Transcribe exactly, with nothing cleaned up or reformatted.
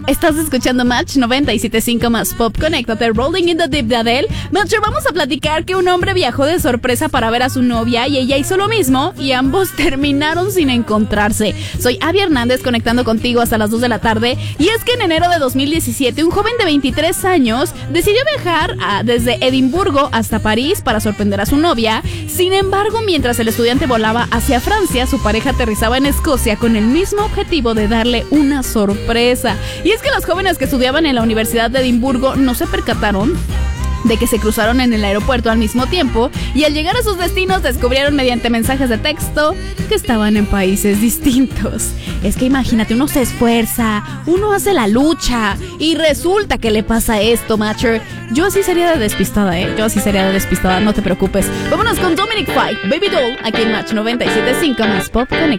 Estás escuchando Match noventa y siete punto cinco más Pop. Conéctate, Rolling in the Deep de Adele. Matcher, vamos a platicar que un hombre viajó de sorpresa para ver a su novia y ella hizo lo mismo y ambos terminaron sin encontrarse. Soy Abby Hernández conectando contigo hasta las dos de la tarde y es que en enero de dos mil diecisiete un joven de veintitrés años decidió viajar a, desde Edimburgo hasta París para sorprender a su novia. Sin embargo, mientras el estudiante volaba hacia Francia, su pareja aterrizaba en Escocia con el mismo objetivo de darle una sorpresa. Y es que los jóvenes que estudiaban en la Universidad de Edimburgo no se percataron de que se cruzaron en el aeropuerto al mismo tiempo y al llegar a sus destinos descubrieron mediante mensajes de texto que estaban en países distintos. Es que imagínate, uno se esfuerza, uno hace la lucha y resulta que le pasa esto, Matcher. Yo así sería de despistada, ¿eh? Yo así sería de despistada, no te preocupes. Vámonos con Dominic Fike, Baby Doll, aquí en Match noventa y siete punto cinco más Pop Connect.